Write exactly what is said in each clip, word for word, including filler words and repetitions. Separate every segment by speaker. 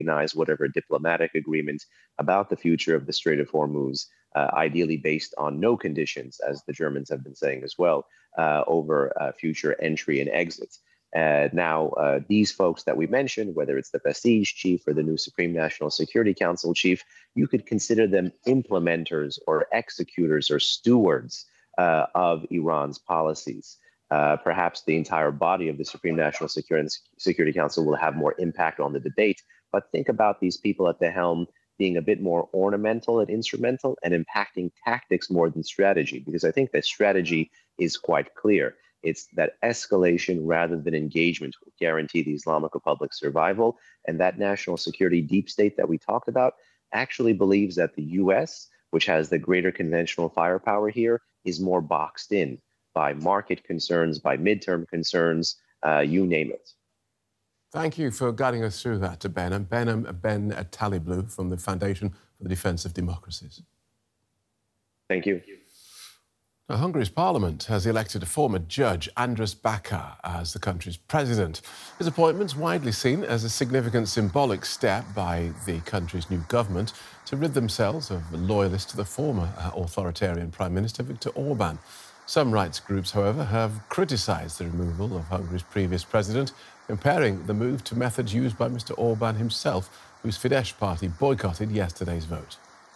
Speaker 1: recognize whatever diplomatic agreement about the future of the Strait of Hormuz, uh, ideally based on no conditions, as the Germans have been saying as well, uh, over uh, future entry and exit. Uh, now, uh, these folks that we mentioned, whether it's the Basij chief or the new Supreme National Security Council chief, you could consider them implementers or executors or stewards uh, of Iran's policies. Uh, perhaps the entire body of the Supreme National Security Council will have more impact on the debate, but think about these people at the helm being a bit more ornamental and instrumental and impacting tactics more than strategy, because I think that strategy is quite clear. It's that escalation rather than engagement will guarantee the Islamic Republic's survival. And that national security deep state that we talked about actually believes that the U S, which has the greater conventional firepower here, is more boxed in by market concerns, by midterm concerns, uh, you name it.
Speaker 2: Thank you for guiding us through that, Ben. And Ben, um, Ben Taliblu from the Foundation for the Defence of Democracies.
Speaker 1: Thank you.
Speaker 2: Now, Hungary's parliament has elected a former judge, Andras Baka, as the country's president. His appointment's widely seen as a significant symbolic step by the country's new government to rid themselves of loyalists to the former uh, authoritarian Prime Minister, Viktor Orban. Some rights groups, however, have criticised the removal of Hungary's previous president, comparing the move to methods used by Mister Orban himself, whose Fidesz party boycotted yesterday's vote.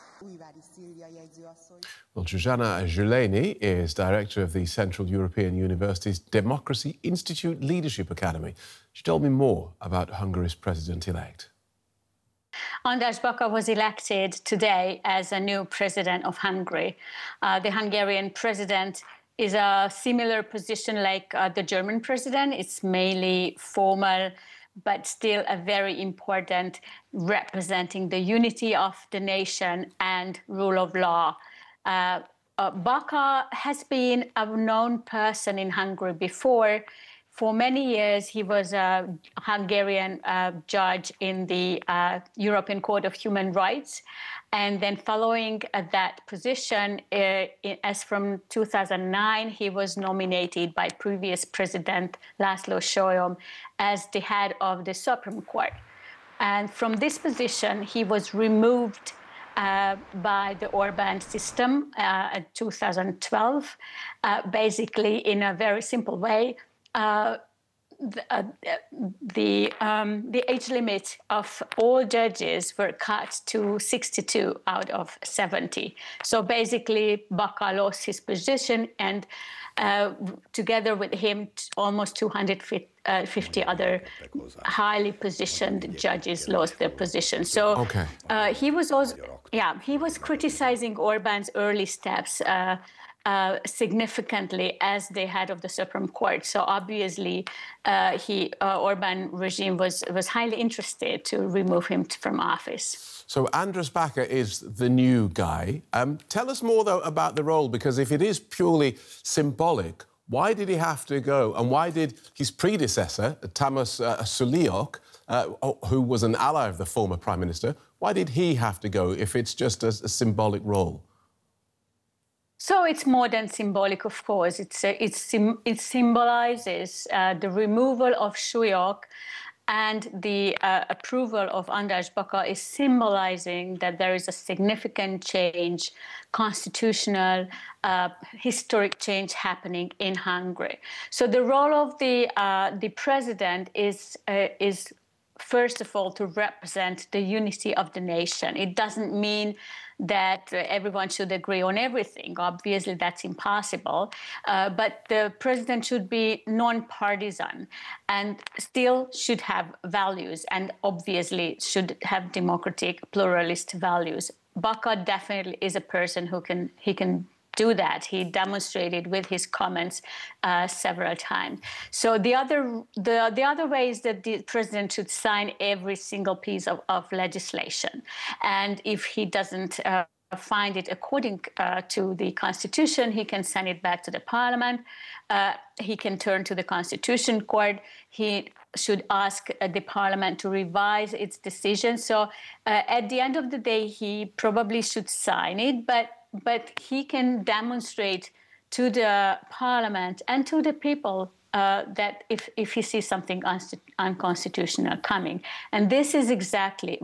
Speaker 2: Well, Zsuzsanna Zsulányi is director of the Central European University's Democracy Institute Leadership Academy. She told me more about Hungary's president-elect.
Speaker 3: Andras Baka was elected today as a new president of Hungary. Uh, the Hungarian president is a similar position like uh, the German president. It's mainly formal, but still a very important, representing the unity of the nation and rule of law. Uh, uh, Baka has been a known person in Hungary before. For many years, he was a Hungarian uh, judge in the uh, European Court of Human Rights. And then following uh, that position, uh, as from two thousand nine, he was nominated by previous President László Solyom as the head of the Supreme Court. And from this position, he was removed Uh, by the Orban system uh, in two thousand twelve, uh, basically in a very simple way. Uh, the, uh, the, um, the age limit of all judges were cut to sixty-two out of seventy. So basically, Baka lost his position, and uh, together with him, almost two hundred fifty other highly positioned judges lost their position. So
Speaker 2: okay.
Speaker 3: uh, he was also, yeah, he was criticizing Orban's early steps uh, uh, significantly as the head of the Supreme Court. So obviously, uh, he uh, Orban regime was was highly interested to remove him from office.
Speaker 2: So Andras Baka is the new guy. Um, tell us more, though, about the role, because if it is purely symbolic, why did he have to go? And why did his predecessor, Tamás uh, Suliok, uh, who was an ally of the former Prime Minister, why did he have to go if it's just a, a symbolic role?
Speaker 3: So it's more than symbolic, of course. It's, uh, it's, it symbolises uh, the removal of Suliok, and the uh, approval of Andras Baka is symbolizing that there is a significant change, constitutional, uh, historic change happening in Hungary. So the role of the uh, the president is uh, is first of all to represent the unity of the nation. It doesn't mean that uh, everyone should agree on everything. Obviously, that's impossible. Uh, but the president should be non-partisan and still should have values, and obviously should have democratic, pluralist values. Baka definitely is a person who can he can do that. He demonstrated with his comments uh, several times. So the other the the other way is that the president should sign every single piece of, of legislation, and if he doesn't uh, find it according uh, to the constitution, he can send it back to the parliament. Uh, he can turn to the Constitution Court. He should ask uh, the parliament to revise its decision. So uh, at the end of the day, he probably should sign it, but but he can demonstrate to the parliament and to the people uh, that if, if he sees something unconstitutional coming. And this is exactly